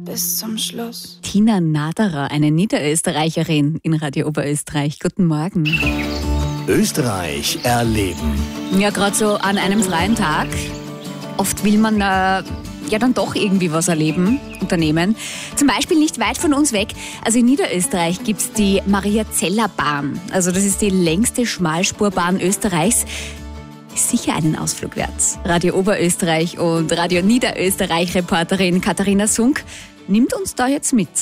bis zum Schluss. Tina Naderer, eine Niederösterreicherin in Radio Oberösterreich. Guten Morgen. Österreich erleben. Ja, gerade so an einem freien Tag. Oft will man ja dann doch irgendwie was erleben, unternehmen. Zum Beispiel nicht weit von uns weg. Also in Niederösterreich gibt es die Mariazeller-Bahn. Also das ist die längste Schmalspurbahn Österreichs. Ist sicher einen Ausflug wert. Radio Oberösterreich und Radio Niederösterreich-Reporterin Katharina Sunk nimmt uns da jetzt mit.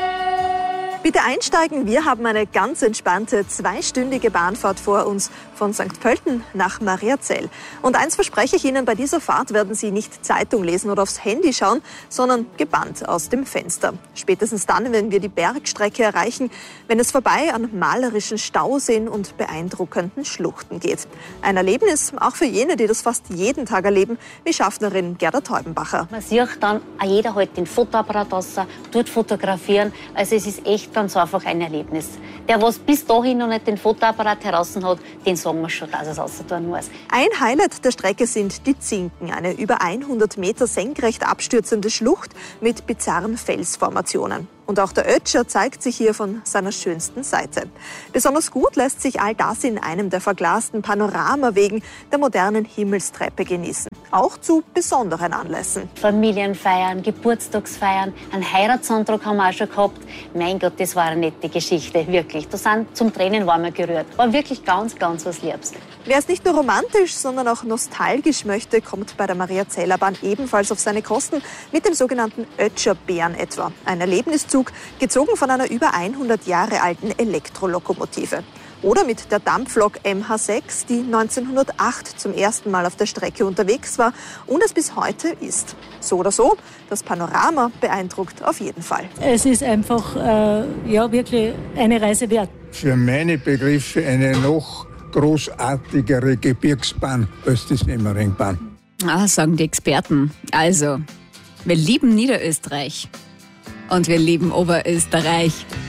Bitte einsteigen, wir haben eine ganz entspannte 2-stündige Bahnfahrt vor uns von St. Pölten nach Mariazell. Und eins verspreche ich Ihnen, bei dieser Fahrt werden Sie nicht Zeitung lesen oder aufs Handy schauen, sondern gebannt aus dem Fenster. Spätestens dann, wenn wir die Bergstrecke erreichen, wenn es vorbei an malerischen Stauseen und beeindruckenden Schluchten geht. Ein Erlebnis auch für jene, die das fast jeden Tag erleben, wie Schaffnerin Gerda Teubenbacher. Man sieht dann, jeder hält den Fotoapparat raus, tut fotografieren. Also es ist echt ganz einfach ein Erlebnis. Der, was bis dahin noch nicht den Fotoapparat heraus hat, den sagen wir schon, dass es raus tun muss. Ein Highlight der Strecke sind die Zinken, eine über 100 Meter senkrecht abstürzende Schlucht mit bizarren Felsformationen. Und auch der Ötscher zeigt sich hier von seiner schönsten Seite. Besonders gut lässt sich all das in einem der verglasten Panoramawegen der modernen Himmelstreppe genießen. Auch zu besonderen Anlässen. Familienfeiern, Geburtstagsfeiern, einen Heiratsantrag haben wir auch schon gehabt. Mein Gott, das war eine nette Geschichte, wirklich. Da sind zum Tränen warm gerührt. War wirklich ganz, ganz was Liebes. Wer es nicht nur romantisch, sondern auch nostalgisch möchte, kommt bei der Mariazeller Bahn ebenfalls auf seine Kosten mit dem sogenannten Ötscherbären etwa. Ein Erlebniszug, gezogen von einer über 100 Jahre alten Elektrolokomotive. Oder mit der Dampflok MH6, die 1908 zum ersten Mal auf der Strecke unterwegs war und es bis heute ist. So oder so, das Panorama beeindruckt auf jeden Fall. Es ist einfach wirklich eine Reise wert. Für meine Begriffe eine noch großartigere Gebirgsbahn als die Semmeringbahn. Sagen die Experten. Also, wir lieben Niederösterreich und wir lieben Oberösterreich.